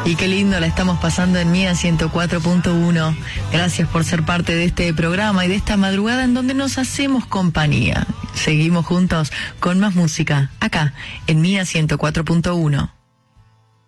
Y qué lindo la estamos pasando en Mía 104.1. Gracias por ser parte de este programa y de esta madrugada en donde nos hacemos compañía. Seguimos juntos con más música, acá, en Mía 104.1.